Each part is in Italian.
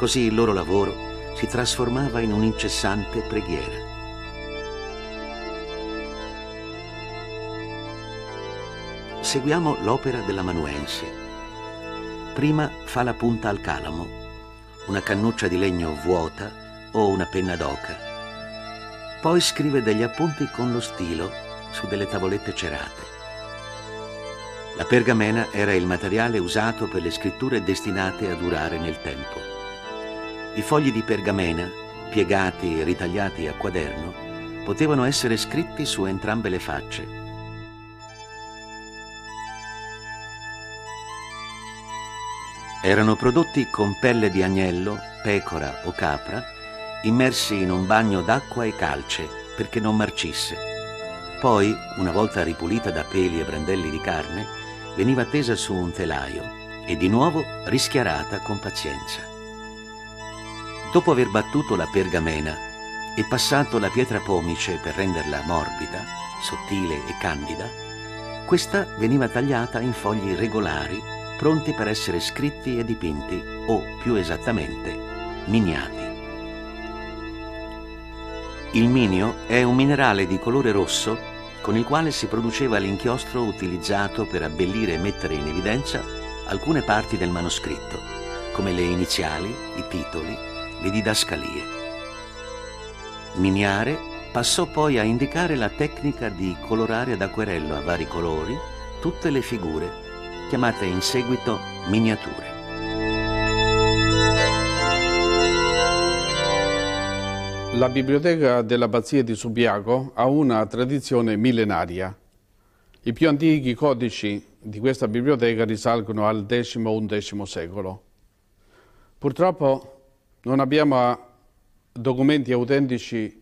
Così il loro lavoro si trasformava in un'incessante preghiera. Seguiamo l'opera dell'amanuense. Prima fa la punta al calamo, una cannuccia di legno vuota o una penna d'oca. Poi scrive degli appunti con lo stilo su delle tavolette cerate. La pergamena era il materiale usato per le scritture destinate a durare nel tempo. I fogli di pergamena, piegati e ritagliati a quaderno, potevano essere scritti su entrambe le facce. Erano prodotti con pelle di agnello, pecora o capra, immersi in un bagno d'acqua e calce perché non marcisse. Poi, una volta ripulita da peli e brandelli di carne, veniva tesa su un telaio e di nuovo rischiarata con pazienza. Dopo aver battuto la pergamena e passato la pietra pomice per renderla morbida, sottile e candida, questa veniva tagliata in fogli regolari pronti per essere scritti e dipinti o, più esattamente, miniati. Il minio è un minerale di colore rosso con il quale si produceva l'inchiostro utilizzato per abbellire e mettere in evidenza alcune parti del manoscritto, come le iniziali, i titoli, le didascalie. Miniare passò poi a indicare la tecnica di colorare ad acquerello a vari colori tutte le figure, chiamate in seguito miniature. La biblioteca dell'abbazia di Subiaco ha una tradizione millenaria. I più antichi codici di questa biblioteca risalgono al X-XI secolo. Purtroppo non abbiamo documenti autentici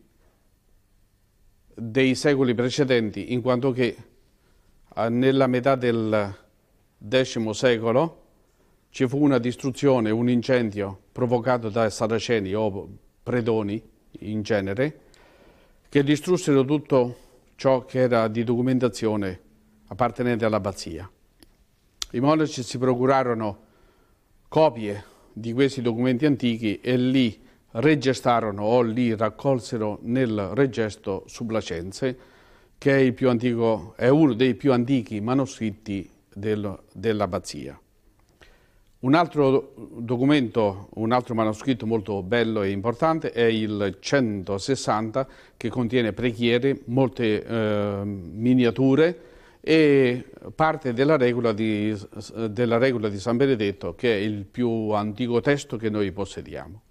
dei secoli precedenti, in quanto che nella metà del X secolo ci fu una distruzione, un incendio provocato da saraceni o predoni in genere, che distrussero tutto ciò che era di documentazione appartenente all'abbazia. I monaci si procurarono copie di questi documenti antichi e li regestarono o li raccolsero nel Regesto Sublacense, che è il più antico, è uno dei più antichi manoscritti dell'abbazia. Un altro documento, un altro manoscritto molto bello e importante è il 160, che contiene preghiere, molte miniature e parte della regola di San Benedetto, che è il più antico testo che noi possediamo.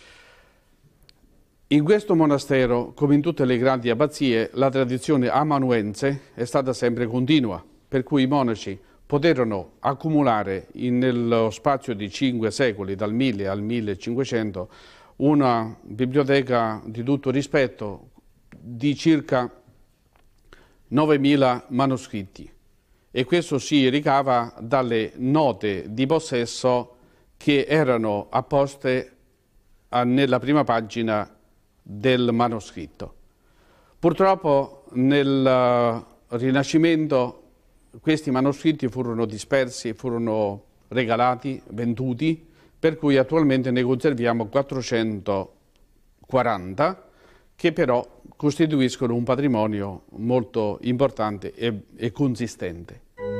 In questo monastero, come in tutte le grandi abbazie, la tradizione amanuense è stata sempre continua, per cui i monaci poterono accumulare nello spazio di 5 secoli, dal 1000 al 1500, una biblioteca di tutto rispetto di circa 9000 manoscritti, e questo si ricava dalle note di possesso che erano apposte nella prima pagina del manoscritto. Purtroppo nel Rinascimento questi manoscritti furono dispersi, furono regalati, venduti, per cui attualmente ne conserviamo 440, che però costituiscono un patrimonio molto importante e consistente.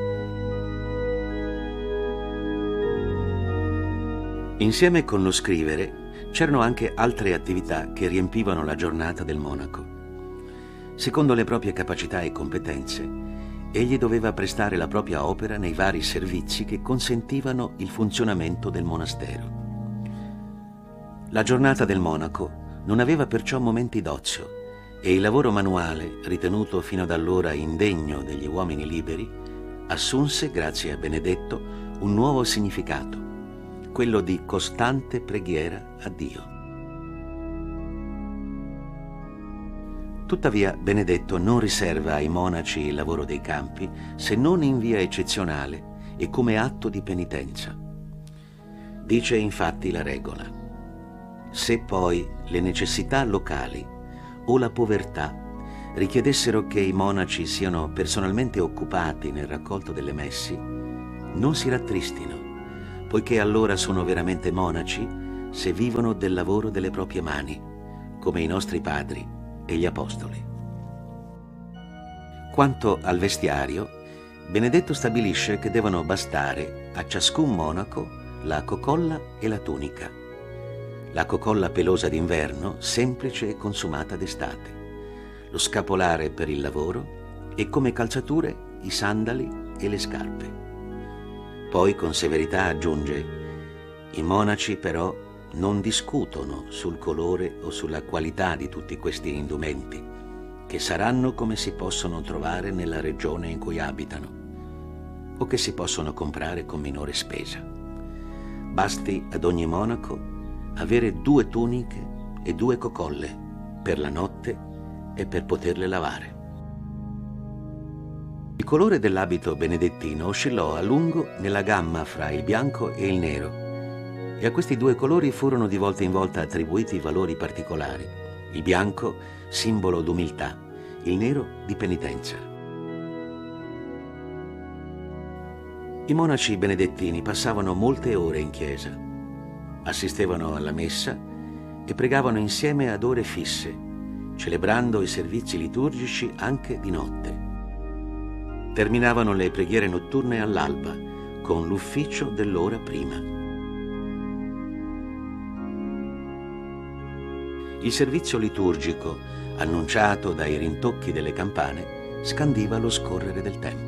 Insieme con lo scrivere c'erano anche altre attività che riempivano la giornata del monaco. Secondo le proprie capacità e competenze, egli doveva prestare la propria opera nei vari servizi che consentivano il funzionamento del monastero. La giornata del monaco non aveva perciò momenti d'ozio e il lavoro manuale, ritenuto fino ad allora indegno degli uomini liberi, assunse, grazie a Benedetto, un nuovo significato, quello di costante preghiera a Dio. Tuttavia, Benedetto non riserva ai monaci il lavoro dei campi se non in via eccezionale e come atto di penitenza. Dice infatti la regola: se poi le necessità locali o la povertà richiedessero che i monaci siano personalmente occupati nel raccolto delle messi, non si rattristino, poiché allora sono veramente monaci se vivono del lavoro delle proprie mani, come i nostri padri e gli apostoli. Quanto al vestiario, Benedetto stabilisce che devono bastare a ciascun monaco la cocolla e la tunica. La cocolla pelosa d'inverno, semplice e consumata d'estate, lo scapolare per il lavoro e come calzature i sandali e le scarpe. Poi con severità aggiunge: i monaci però non discutono sul colore o sulla qualità di tutti questi indumenti, che saranno come si possono trovare nella regione in cui abitano o che si possono comprare con minore spesa. Basti ad ogni monaco avere 2 tuniche e 2 cocolle per la notte e per poterle lavare. Il colore dell'abito benedettino oscillò a lungo nella gamma fra il bianco e il nero, e a questi 2 colori furono di volta in volta attribuiti valori particolari: il bianco simbolo d'umiltà, il nero di penitenza. I monaci benedettini passavano molte ore in chiesa, assistevano alla messa e pregavano insieme ad ore fisse, celebrando i servizi liturgici anche di notte. Terminavano le preghiere notturne all'alba, con l'ufficio dell'ora prima. Il servizio liturgico, annunciato dai rintocchi delle campane, scandiva lo scorrere del tempo.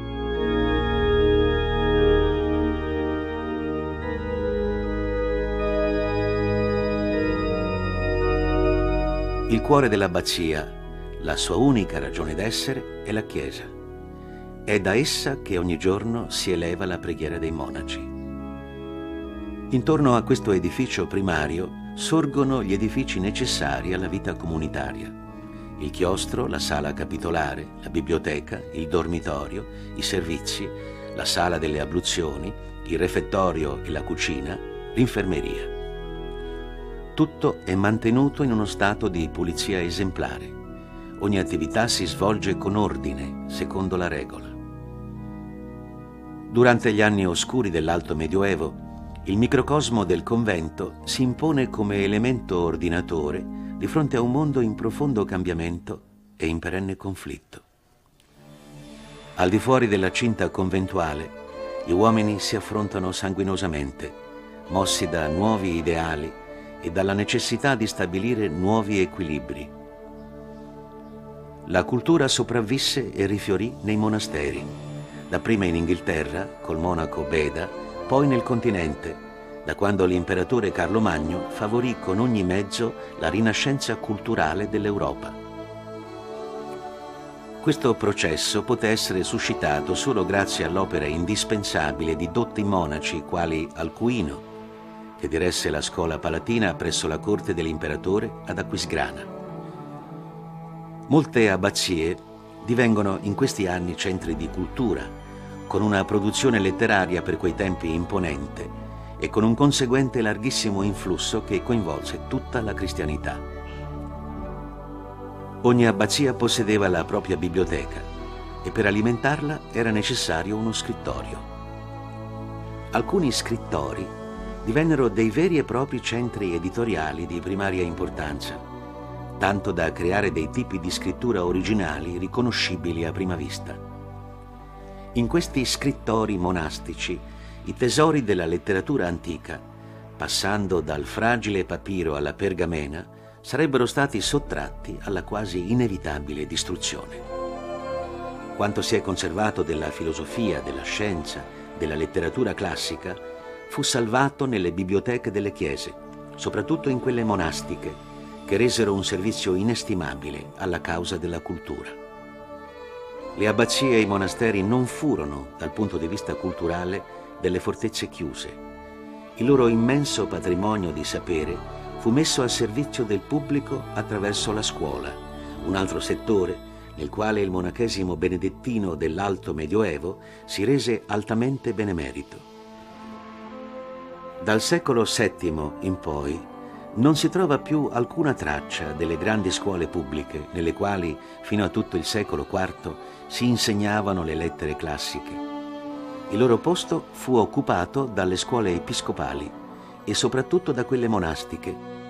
Il cuore dell'abbazia, la sua unica ragione d'essere, è la Chiesa. È da essa che ogni giorno si eleva la preghiera dei monaci. Intorno a questo edificio primario sorgono gli edifici necessari alla vita comunitaria: il chiostro, la sala capitolare, la biblioteca, il dormitorio, i servizi, la sala delle abluzioni, il refettorio e la cucina, l'infermeria. Tutto è mantenuto in uno stato di pulizia esemplare. Ogni attività si svolge con ordine, secondo la regola. Durante gli anni oscuri dell'Alto Medioevo, il microcosmo del convento si impone come elemento ordinatore di fronte a un mondo in profondo cambiamento e in perenne conflitto. Al di fuori della cinta conventuale, gli uomini si affrontano sanguinosamente, mossi da nuovi ideali e dalla necessità di stabilire nuovi equilibri. La cultura sopravvisse e rifiorì nei monasteri, dapprima in Inghilterra col monaco Beda, poi nel continente, da quando l'imperatore Carlo Magno favorì con ogni mezzo la rinascenza culturale dell'Europa. Questo processo poté essere suscitato solo grazie all'opera indispensabile di dotti monaci quali Alcuino, che diresse la scuola palatina presso la corte dell'imperatore ad Aquisgrana. Molte abbazie divengono in questi anni centri di cultura, con una produzione letteraria per quei tempi imponente e con un conseguente larghissimo influsso che coinvolse tutta la cristianità. Ogni abbazia possedeva la propria biblioteca e per alimentarla era necessario uno scrittorio. Alcuni scrittori divennero dei veri e propri centri editoriali di primaria importanza, tanto da creare dei tipi di scrittura originali riconoscibili a prima vista. In questi scrittori monastici, i tesori della letteratura antica, passando dal fragile papiro alla pergamena, sarebbero stati sottratti alla quasi inevitabile distruzione. Quanto si è conservato della filosofia, della scienza, della letteratura classica, fu salvato nelle biblioteche delle chiese, soprattutto in quelle monastiche, che resero un servizio inestimabile alla causa della cultura. Le abbazie e i monasteri non furono, dal punto di vista culturale, delle fortezze chiuse. Il loro immenso patrimonio di sapere fu messo al servizio del pubblico attraverso la scuola, un altro settore nel quale il monachesimo benedettino dell'Alto Medioevo si rese altamente benemerito. Dal secolo VII in poi non si trova più alcuna traccia delle grandi scuole pubbliche nelle quali, fino a tutto il secolo IV, si insegnavano le lettere classiche. Il loro posto fu occupato dalle scuole episcopali, e soprattutto da quelle monastiche,